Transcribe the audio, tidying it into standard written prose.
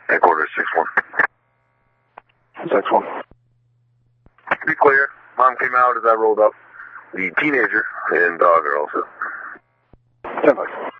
Headquarters 6-1. 6-1. To be clear, Mom came out as I rolled up. The teenager and dog are also. 10-5.